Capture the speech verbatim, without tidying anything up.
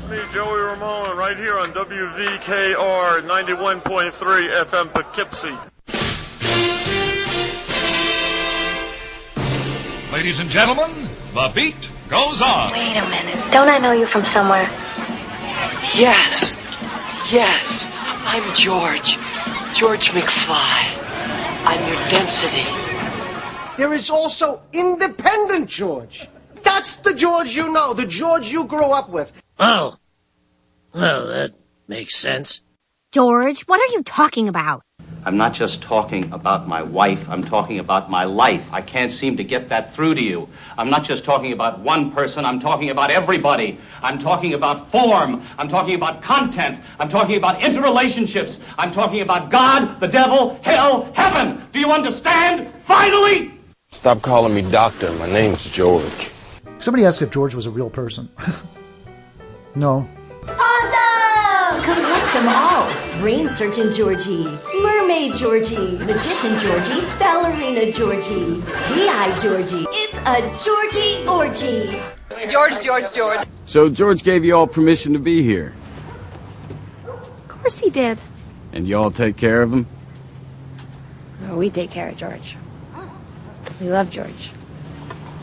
Me, Joey Ramone, right here on W V K R ninety-one point three F M Poughkeepsie. Ladies and gentlemen, the beat goes on. Wait a minute. Don't I know you from somewhere? Yes. Yes. I'm George. George McFly. I'm your density. There is also independent George. That's the George you know, the George you grew up with. Oh. Well, that makes sense. George, what are you talking about? I'm not just talking about my wife, I'm talking about my life. I can't seem to get that through to you. I'm not just talking about one person, I'm talking about everybody. I'm talking about form, I'm talking about content, I'm talking about interrelationships, I'm talking about God, the devil, hell, heaven. Do you understand? Finally! Stop calling me doctor, my name's George. Somebody asked if George was a real person. No. Awesome! Come meet them all. Brain Surgeon Georgie, Mermaid Georgie, Magician Georgie, Ballerina Georgie, G I Georgie. It's a Georgie orgy. George, George, George. So George gave you all permission to be here? Of course he did. And you all take care of him? Oh, we take care of George. We love George.